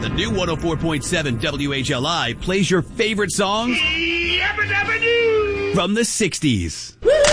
The new 104.7 WHLI plays your favorite songs from the 60s.